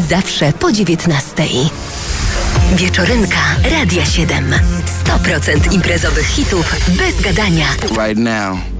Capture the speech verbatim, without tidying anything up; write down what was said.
zawsze po dziewiętnastej. Wieczorynka Radia siedem. sto procent imprezowych hitów bez gadania. Right now.